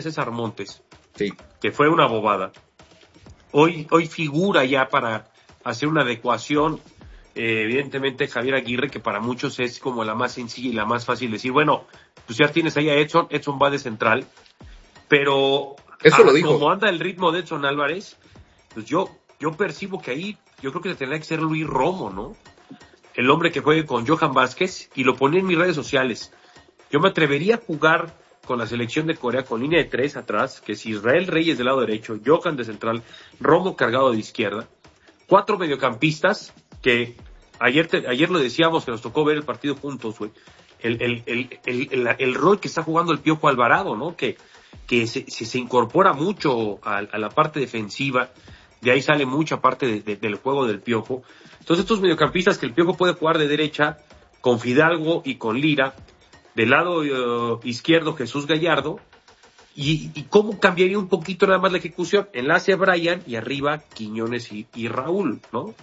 César Montes, Sí. que fue una bobada, hoy figura ya para hacer una adecuación. Evidentemente Javier Aguirre, que para muchos es como la más sencilla y la más fácil de decir, bueno, pues ya tienes ahí a Edson va de central, pero Eso lo dijo. como anda el ritmo de Edson Álvarez, pues yo percibo que ahí, yo creo que tendría que ser Luis Romo, ¿no? El hombre que juegue con Johan Vázquez, y lo ponía en mis redes sociales. Yo me atrevería a jugar con la selección de Corea con línea de 3 atrás, que es Israel Reyes del lado derecho, Johan de central, Romo cargado de izquierda, 4 mediocampistas que ayer lo decíamos, que nos tocó ver el partido juntos, güey. El rol que está jugando el Piojo Alvarado, ¿no? Que se incorpora mucho a la parte defensiva, de ahí sale mucha parte del juego del Piojo. Entonces estos mediocampistas que el Piojo puede jugar de derecha, con Fidalgo y con Lira, del lado izquierdo Jesús Gallardo, y cómo cambiaría un poquito nada más la ejecución, enlace a Brian y arriba Quiñones y Raúl, ¿no?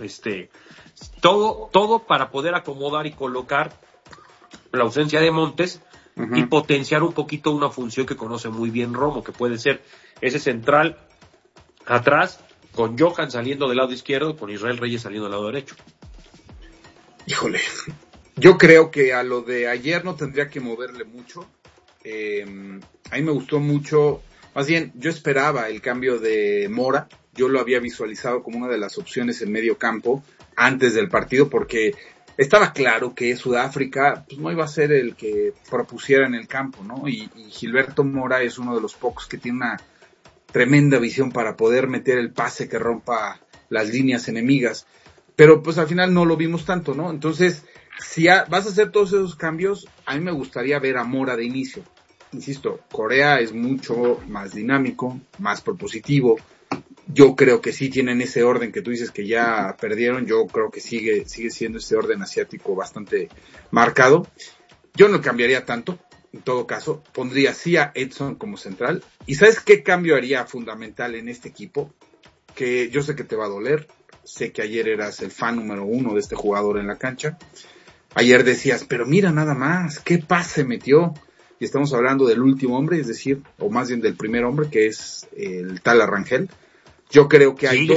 Todo para poder acomodar y colocar la ausencia de Montes y potenciar un poquito una función que conoce muy bien Romo, que puede ser ese central atrás, con Johan saliendo del lado izquierdo, con Israel Reyes saliendo del lado derecho. Híjole, yo creo que a lo de ayer no tendría que moverle mucho. A mí me gustó mucho, más bien yo esperaba el cambio de Mora, yo lo había visualizado como una de las opciones en medio campo antes del partido, porque estaba claro que Sudáfrica pues, no iba a ser el que propusiera en el campo, ¿no? Y Gilberto Mora es uno de los pocos que tiene una tremenda visión para poder meter el pase que rompa las líneas enemigas, pero pues al final no lo vimos tanto, ¿no? Entonces, si vas a hacer todos esos cambios, a mí me gustaría ver a Mora de inicio. Insisto, Corea es mucho más dinámico, más propositivo. Yo creo que sí tienen ese orden que tú dices que ya perdieron. Yo creo que sigue siendo ese orden asiático bastante marcado. Yo no cambiaría tanto. En todo caso, pondría sí a Edson como central. ¿Y sabes qué cambio haría fundamental en este equipo? Que yo sé que te va a doler. Sé que ayer eras el fan número 1 de este jugador en la cancha. Ayer decías, pero mira nada más, qué pase metió. Y estamos hablando del último hombre, es decir, o más bien del primer hombre, que es el tal Rangel. Yo creo que hay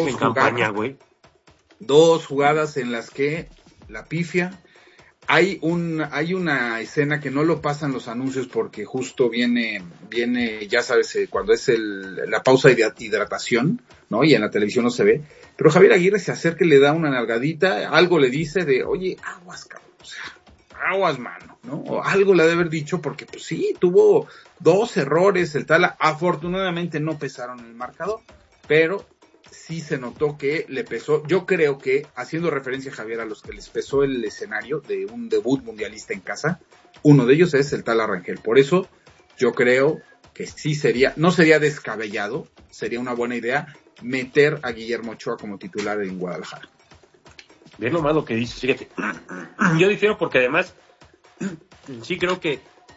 dos jugadas en las que la pifia. Hay una escena que no lo pasan los anuncios porque justo viene, ya sabes, cuando es la pausa de hidratación, ¿no? Y en la televisión no se ve. Pero Javier Aguirre se acerca y le da una nalgadita, algo le dice de, oye, aguas, cabrón, o sea, aguas, mano, ¿no? O algo le ha de haber dicho porque, pues sí, tuvo 2 errores, el Tala, afortunadamente no pesaron en el marcador, pero sí se notó que le pesó. Yo creo que, haciendo referencia, Javier, a los que les pesó el escenario de un debut mundialista en casa, uno de ellos es el Tala Rangel. Por eso, yo creo que sí no sería descabellado, sería una buena idea meter a Guillermo Ochoa como titular en Guadalajara. Bien nomás lo que dices, fíjate. Yo difiero porque además, sí creo que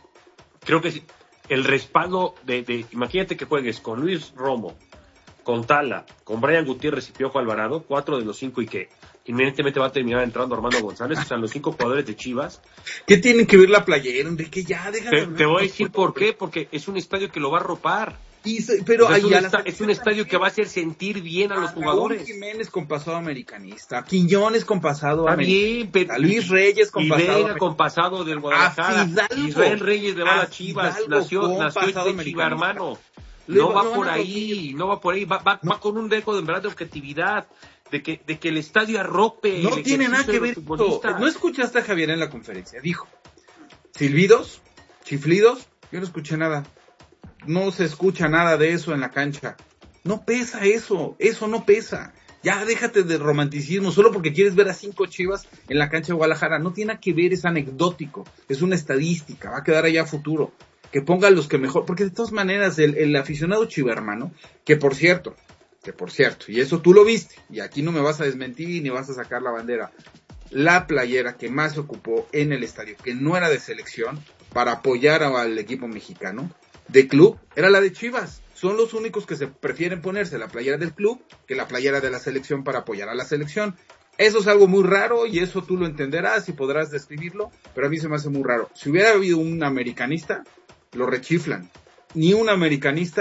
el respaldo imagínate que juegues con Luis Romo, con Tala, con Brian Gutiérrez y Piojo Alvarado, 4 de los 5, y que inmediatamente va a terminar entrando Armando González, o sea, los 5 jugadores de Chivas. ¿Qué tienen que ver la playera, Enrique? Ya, déjame. Te voy a decir por qué, porque es un estadio que lo va a arropar. Pero es un estadio que va a hacer sentir bien a los jugadores. Raúl Jiménez con pasado americanista, Quiñones con pasado americanista, Luis Reyes con pasado Vega con pasado del Guadalajara, Israel Reyes le va a las Chivas, nació de Chiva, hermano. No va por ahí, va con un dejo de verdad de objetividad, de que el estadio arrope. No tiene nada que ver. No escuchaste a Javier en la conferencia, dijo, silbidos, chiflidos, yo no escuché nada. No se escucha nada de eso en la cancha. No pesa eso no pesa. Ya déjate de romanticismo, solo porque quieres ver a 5 Chivas en la cancha de Guadalajara. No tiene nada que ver, es anecdótico, es una estadística, va a quedar allá a futuro. Que pongan los que mejor, porque de todas maneras el aficionado chiva, hermano, que por cierto, y eso tú lo viste, y aquí no me vas a desmentir ni vas a sacar la bandera, la playera que más se ocupó en el estadio, que no era de selección, para apoyar al equipo mexicano, de club, era la de Chivas. Son los únicos que se prefieren ponerse la playera del club que la playera de la selección para apoyar a la selección. Eso es algo muy raro y eso tú lo entenderás y podrás describirlo, pero a mí se me hace muy raro. Si hubiera habido un americanista, lo rechiflan. Ni un americanista